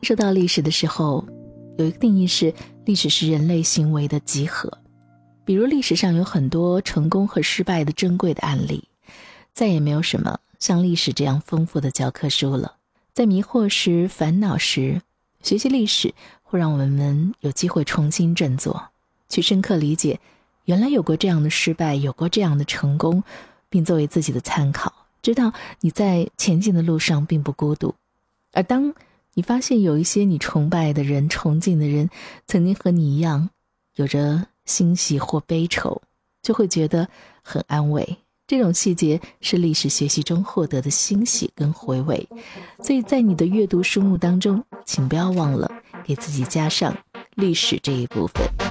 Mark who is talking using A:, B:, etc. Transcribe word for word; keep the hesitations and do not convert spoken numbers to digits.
A: 受到历史的时候，有一个定义是，历史是人类行为的集合。比如历史上有很多成功和失败的珍贵的案例，再也没有什么像历史这样丰富的教科书了。在迷惑时、烦恼时，学习历史会让我们有机会重新振作，去深刻理解原来有过这样的失败，有过这样的成功，并作为自己的参考，知道你在前进的路上并不孤独。而当你发现有一些你崇拜的人、崇敬的人曾经和你一样有着欣喜或悲愁，就会觉得很安慰。这种细节是历史学习中获得的欣喜跟回味，所以在你的阅读书目当中，请不要忘了给自己加上历史这一部分。